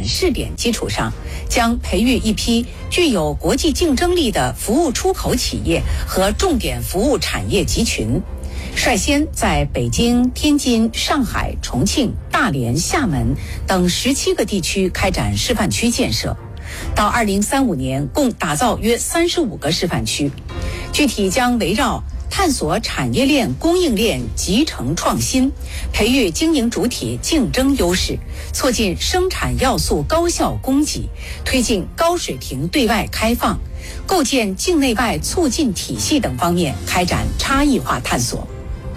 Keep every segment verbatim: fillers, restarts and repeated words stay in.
试点基础上，将培育一批具有国际竞争力的服务出口企业和重点服务产业集群，率先在北京、天津、上海、重庆、大连、厦门等十七个地区开展示范区建设。到二零三五年，共打造约三十五个示范区，具体将围绕探索产业链、供应链集成创新，培育经营主体竞争优势，促进生产要素高效供给，推进高水平对外开放，构建境内外促进体系等方面开展差异化探索。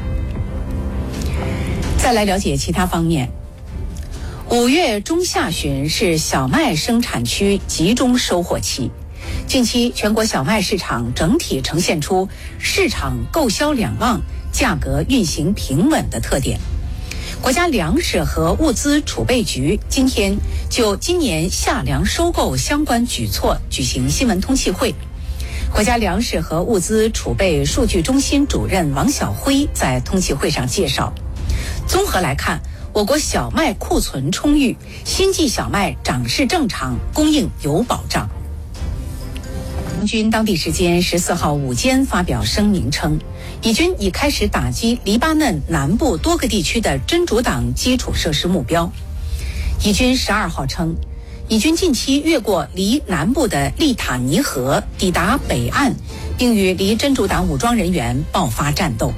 再来了解其他方面。五月中下旬是小麦生产区集中收获期，近期全国小麦市场整体呈现出市场购销两旺、价格运行平稳的特点。国家粮食和物资储备局今天就今年夏粮收购相关举措举行新闻通气会。国家粮食和物资储备数据中心主任王晓辉在通气会上介绍，综合来看，我国小麦库存充裕，新季小麦涨势正常，供应有保障。盟军当地时间十四号午间发表声明称，以军已开始打击黎巴嫩南部多个地区的真主党基础设施目标。以军十二号称，以军近期越过离南部的利塔尼河，抵达北岸，并与离真主党武装人员爆发战斗。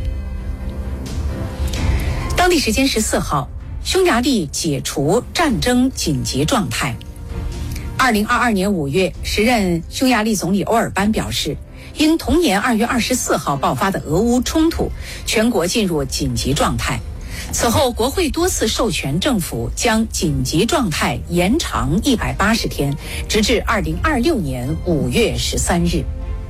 当地时间十四号，匈牙利解除战争紧急状态。二零二二年五月，时任匈牙利总理欧尔班表示，因同年二月二十四号爆发的俄乌冲突，全国进入紧急状态。此后，国会多次授权政府将紧急状态延长一百八十天，直至二零二六年五月十三日。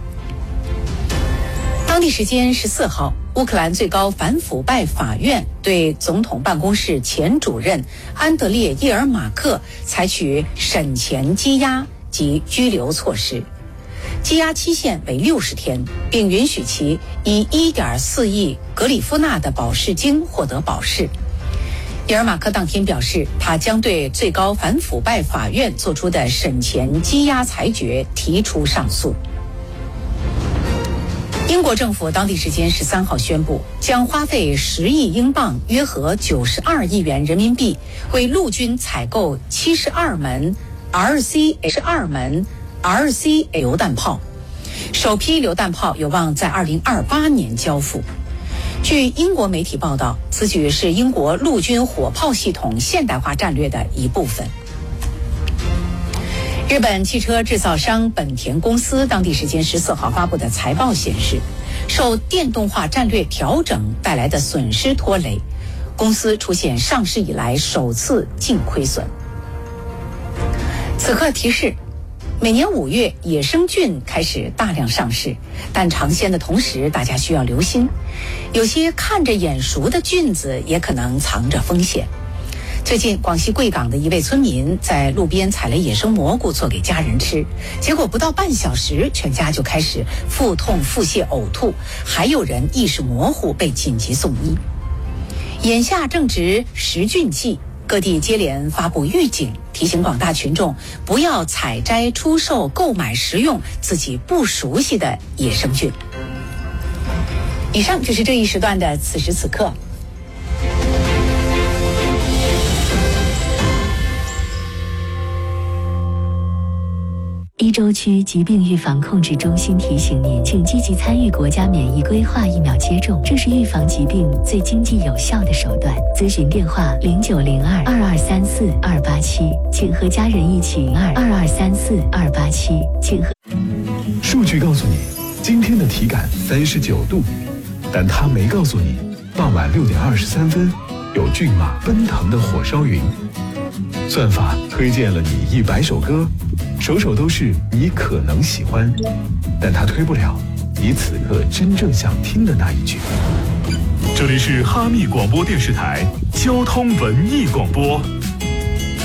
当地时间十四号，乌克兰最高反腐败法院对总统办公室前主任安德烈·叶尔马克采取审前羁押及拘留措施，羁押期限为六十天，并允许其以 一点四亿格里夫纳的保释金获得保释。叶尔马克当天表示，他将对最高反腐败法院作出的审前羁押裁决提出上诉。英国政府当地时间十三号宣布，将花费十亿英镑，约合九十二亿元人民币，为陆军采购七十二门 R C H 二门 R C 榴弹炮，首批榴弹炮有望在二零二八年交付。据英国媒体报道，此举是英国陆军火炮系统现代化战略的一部分。日本汽车制造商本田公司当地时间十四号发布的财报显示，受电动化战略调整带来的损失拖累，公司出现上市以来首次净亏损。此刻提示，每年五月野生菌开始大量上市，但尝鲜的同时，大家需要留心，有些看着眼熟的菌子也可能藏着风险。最近，广西贵港的一位村民在路边采了野生蘑菇做给家人吃，结果不到半小时，全家就开始腹痛、腹泻、呕吐，还有人意识模糊被紧急送医。眼下正值食菌季，各地接连发布预警，提醒广大群众不要采摘、出售、购买、食用自己不熟悉的野生菌。以上就是这一时段的此时此刻。 一州区疾病预防控制中心提醒您，请积极参与国家免疫规划疫苗接种，这是预防疾病最经济有效的手段。咨询电话零九零二二二三四二八七，请和家人一起二二二三四二八七，请和。 数据告诉你，今天的体感三十九度，但它没告诉你，傍晚六点二十三分，有骏马奔腾的火烧云。算法推荐了你一百首歌，首首都是你可能喜欢，但它推不了你此刻真正想听的那一句。这里是哈密广播电视台交通文艺广播。